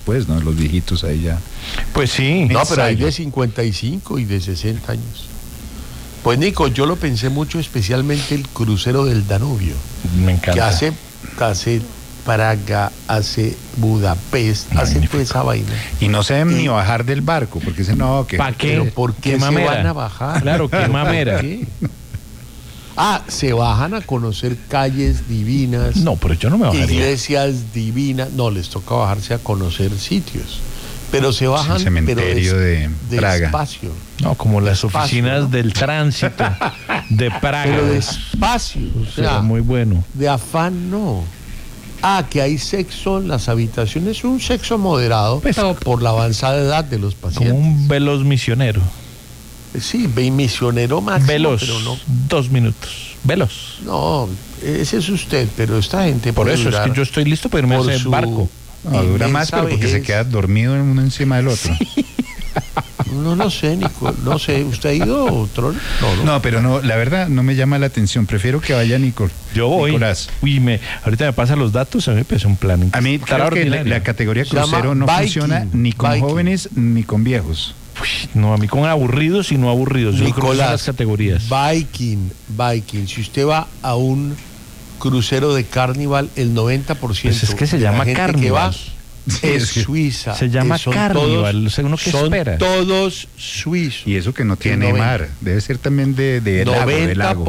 después, ¿no? Los viejitos ahí ya. Pues sí. No, pero hay de 55 y de 60 años. Pues Nico, yo lo pensé mucho, especialmente el crucero del Danubio. Me encanta. Que hace Praga, hace Budapest, hace toda esa vaina. Y no se deben ni bajar del barco, porque ese no, que... ¿Para qué? Pero ¿por qué se mamera? van a bajar? Claro, qué mamera. ¿Por qué? Se bajan a conocer calles divinas. No, pero yo no me bajaría. Iglesias divinas. No, les toca bajarse a conocer sitios. Pero se bajan, el cementerio de Praga. despacio. No, como las Despacio, oficinas ¿no? del tránsito de Praga. Pero despacio. O Será sea, muy bueno. de afán no. Que hay sexo en las habitaciones, un sexo moderado Pues, por la avanzada edad de los Como pacientes. un veloz misionero. Sí, misionero máximo, Veloz. pero no. 2 minutos. Veloz. No, ese es usted, pero esta gente Por puede eso es durar que yo estoy listo para irme a por ese su barco. No, dura más, inmensa pero porque se vejez. queda dormido uno encima del otro. No lo sé, Nico, no sé. ¿Usted ha ido, Tron? No, pero no, la verdad no me llama la atención. Prefiero que vaya Yo voy. Nicolás. Uy, ahorita me pasan los datos, a mí me parece un plan. A mí creo que la categoría Se llama crucero no Viking, funciona ni con Viking. jóvenes ni con viejos. Uy, no, a mí con aburridos y no aburridos. Yo creo que son Nicolás, las categorías. Viking. Si usted va a un crucero de Carnival, el 90% Pues es que se de la llama gente que Carnival. va es Suiza. Se llama Son Carnival, o sea, ¿uno qué son espera? todos suizos. Y eso que no tiene 90. mar. Debe ser también de lago.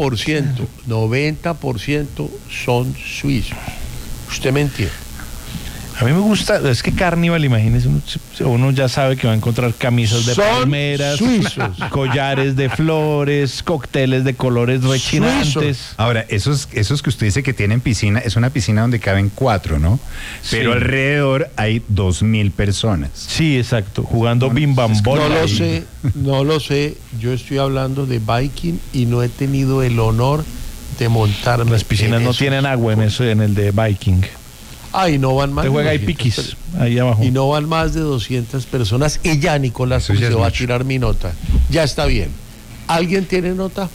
90% son suizos. Usted me entiende. A mí me gusta, es que Carnival, imagínese, uno ya sabe que va a encontrar camisas de Son palmeras, suizos. collares de flores, cócteles de colores rechinantes. Suizos. Ahora, esos que usted dice que tienen piscina, es una piscina donde caben 4, ¿no? Pero Sí. alrededor hay 2,000 personas. Sí, exacto, jugando bim bam bola. No lo sé. Yo estoy hablando de Viking y no he tenido el honor de montarme. Las piscinas en no esos. tienen agua en el de Viking. Y no van más. Te de juega ahí 200 piquis, ahí abajo. Y no van más de 200 personas. Y ya, Nicolás, Eso ya se es va a mucho. tirar mi nota. Ya está bien. ¿Alguien tiene nota?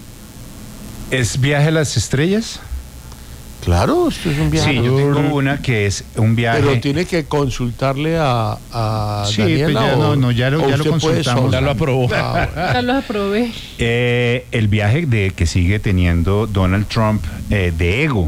¿Es viaje a las estrellas? Claro, esto es un viaje. Sí, yo tengo una que es un viaje. Pero tiene que consultarle a Sí, Daniela. pues ya o- no, ya lo o usted puede consultamos. sola. Ya lo aprobó. Bueno. Ya los aprobé. El viaje que sigue teniendo Donald Trump de ego.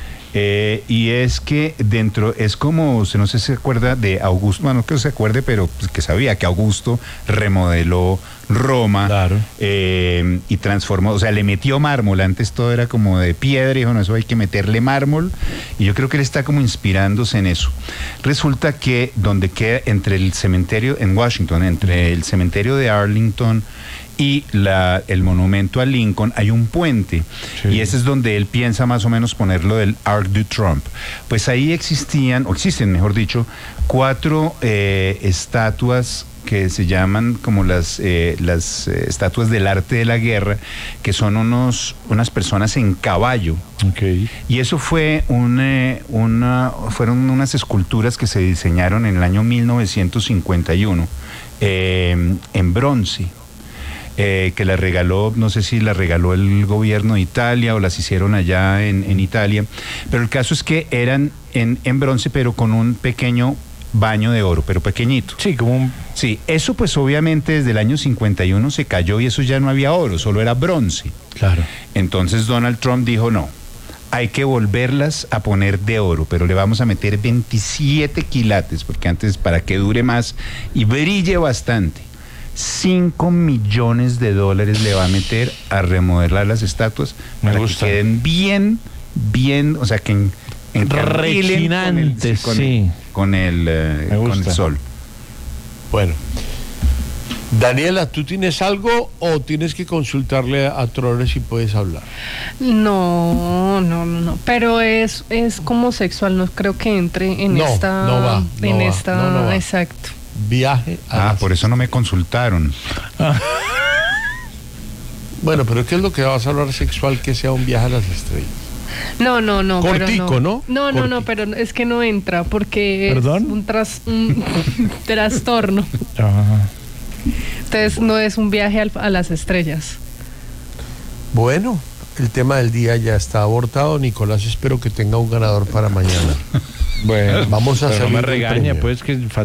Y es que dentro, es como, usted no sé si se acuerda de Augusto, bueno, no que se acuerde, pero pues, que sabía que Augusto remodeló Roma. Claro. Y transformó, o sea, le metió mármol. Antes todo era como de piedra, y dijo, no, eso hay que meterle mármol. Y yo creo que él está como inspirándose en eso. Resulta que donde queda entre el cementerio en Washington, entre el cementerio de Arlington y el monumento a Lincoln, hay un puente. Sí. Y ese es donde él piensa más o menos ponerlo del Arc de Trump. Pues ahí existen, mejor dicho, 4 estatuas que se llaman como las estatuas del arte de la guerra, que son unas personas en caballo. Okay. Y eso fue fueron unas esculturas que se diseñaron en el año 1951 en bronce. Que la regaló, no sé si la regaló el gobierno de Italia o las hicieron allá en Italia, pero el caso es que eran en bronce, pero con un pequeño baño de oro, pero pequeñito. Sí, como un... Sí, eso pues obviamente desde el año 51 se cayó y eso ya no había oro, solo era bronce. Claro. Entonces Donald Trump dijo, no, hay que volverlas a poner de oro, pero le vamos a meter 27 quilates, porque antes para que dure más y brille bastante. $5 millones le va a meter a remodelar las estatuas Me para gusta. que queden bien, o sea, que encarrilen Rechinantes, sí. con el gusta. sol. Bueno. Daniela, ¿tú tienes algo o tienes que consultarle a Trones si puedes hablar? No. Pero es como sexual, no creo que entre en No, esta. no va, en no va, esta. no va. Exacto. Viaje a las- Por eso no me consultaron. Bueno, pero ¿qué es lo que vas a hablar sexual que sea un viaje a las estrellas? No. Cortico, pero ¿no? No, Cortico. pero es que no entra porque ¿Perdón? es un trastorno. Ah. Entonces no es un viaje a las estrellas. Bueno, el tema del día ya está abortado. Nicolás, espero que tenga un ganador para mañana. Bueno, Vamos a pero no salir me del regaña, premio. pues que